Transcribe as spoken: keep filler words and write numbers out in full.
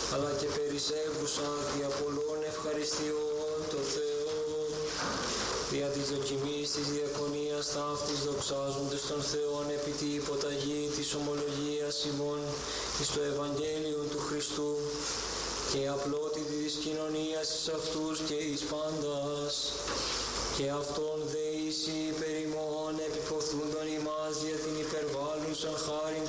αλλά και περισσεύουσα δι' πολλών ευχαριστειών το Θεό. Δια της δοκιμής της διακονίας ταύτης δοξάζοντες τον Θεόν επί τη υποταγή της ομολογίας ημών εις το Ευαγγέλιο του Χριστού και απλότητη της κοινωνίας εις αυτούς και εις πάντας. Και αυτόν δε εις υπερ ημών επιποθούντον ημάς για την υπερβάλλουσαν χάριν